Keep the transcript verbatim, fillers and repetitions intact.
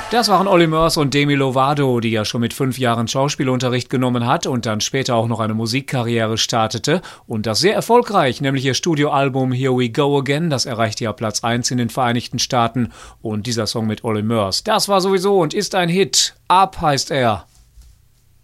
Das waren Olly Murs und Demi Lovato, die ja schon mit fünf Jahren Schauspielunterricht genommen hat und dann später auch noch eine Musikkarriere startete. Und das sehr erfolgreich, nämlich ihr Studioalbum Here We Go Again, das erreichte ja Platz eins in den Vereinigten Staaten. Und dieser Song mit Olly Murs, das war sowieso und ist ein Hit. Up heißt er.